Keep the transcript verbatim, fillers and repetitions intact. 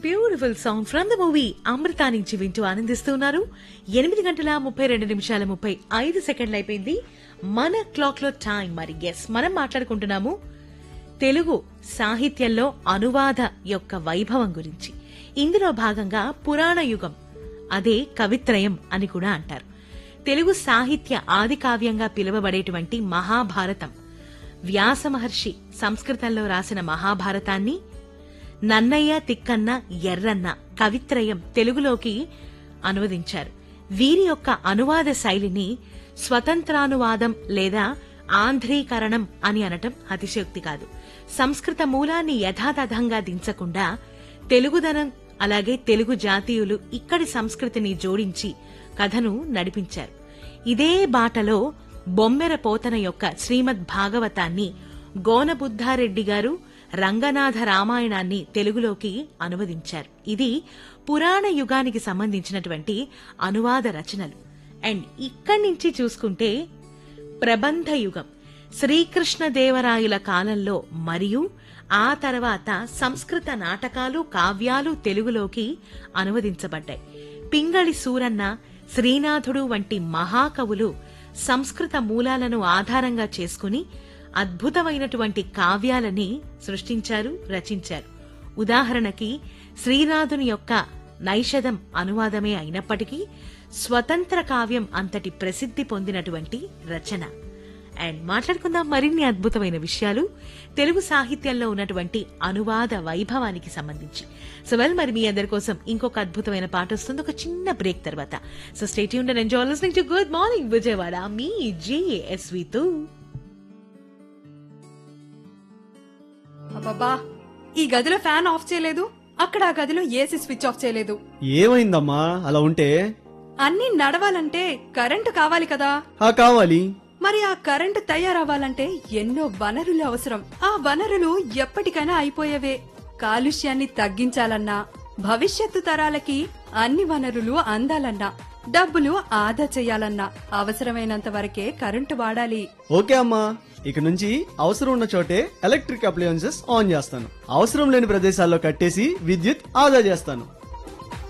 Beautiful song from the movie అమృత నుంచి వింటూ ఆనందిస్తున్నారు. ఎనిమిది గంటల ముప్పై రెండు నిమిషాల ముప్పై ఐదు సెకండ్లు అయిపోయింది మన క్లాక్ లో టైం. మరి ఎస్, మనం మాట్లాడుకుంటున్నాము తెలుగు సాహిత్యంలో అనువాద యొక్క వైభవం గురించి. ఇందులో భాగంగా పురాణ యుగం, అదే కవిత్రయం అని కూడా అంటారు. తెలుగు సాహిత్య ఆది కావ్యంగా పిలువబడేటువంటి మహాభారతం, వ్యాస మహర్షి సంస్కృతంలో రాసిన మహాభారతాన్ని నన్నయ్య, తిక్కన్న, ఎర్రన్న కవిత్రయం తెలుగులోకి అనువదించారు. వీరి యొక్క అనువాద శైలిని స్వతంత్రానువాదం లేదా ఆంధ్రీకరణం అని అనటం అతిశయోక్తి కాదు. సంస్కృత మూలాన్ని యథాతథంగా దించకుండా తెలుగుదనం, అలాగే తెలుగు జాతీయులు ఇక్కడి సంస్కృతిని జోడించి కథను నడిపించారు. ఇదే బాటలో బొమ్మెర పోతన యొక్క శ్రీమద్ భాగవతాన్ని గోనబుద్ధారెడ్డి గారు రంగనాథ రామాయణాన్ని తెలుగులోకి అనువదించారు. ఇది పురాణ యుగానికి సంబంధించినటువంటి అనువాద రచనలు. అండ్ ఇక్కడి నుంచి చూసుకుంటే ప్రబంధ యుగం శ్రీకృష్ణదేవరాయల కాలంలో మరియు ఆ తర్వాత సంస్కృత నాటకాలు, కావ్యాలు తెలుగులోకి అనువదించబడ్డాయి. పింగళి సూరన్న, శ్రీనాథుడు వంటి మహాకవులు సంస్కృత మూలాలను ఆధారంగా చేసుకుని అద్భుతమైనటువంటి కావ్యాలని సృష్టించారు, రచించారు. ఉదాహరణకి శ్రీనాథుని యొక్క నైషధం అనువాదమే అయినప్పటికీ స్వతంత్ర కావ్యం అంతటి ప్రసిద్ధి పొందినటువంటి రచన. అండ్ మాట్లాడుకుందాం మరిన్ని అద్భుతమైన విషయాలు తెలుగు సాహిత్యంలో ఉన్నటువంటి అనువాద వైభవానికి సంబంధించి. సో వెల్, మరి మీ అందరి కోసం ఇంకొక అద్భుతమైన పాట వస్తుంది ఒక చిన్న బ్రేక్ తర్వాత. So stay tuned and enjoy listening to good morning Vijayawada, me JSV తో. అబ్బబ్బా, ఈ గదిలో ఫ్యాన్ ఆఫ్ చేయలేదు, అక్కడ ఆ గదిలో ఏసీ స్విచ్ ఆఫ్ చేయలేదు. ఏమైందమ్మా అలా ఉంటే? అన్నీ నడవాలంటే కరెంటు కావాలి కదా. ఆ కావాలి. మరి ఆ కరెంటు తయారవ్వాలంటే ఎన్నో వనరులు అవసరం. ఆ వనరులు ఎప్పటికైనా అయిపోయేవే. కాలుష్యాన్ని తగ్గించాలన్నా, భవిష్యత్తు తరాలకి అన్ని వనరులు అందాలన్నా, డబ్బులు ఆదా చేయాలన్నా అవసరమైనంత వరకే కరెంటు వాడాలి. ఓకే అమ్మా, ఇక నుంచి అవసరం ఉన్న చోటే ఎలక్ట్రిక్ అప్లయన్సెస్ ఆన్ చేస్తాను. అవసరం లేని ప్రదేశాల్లో కట్టేసి విద్యుత్ ఆదా చేస్తాను.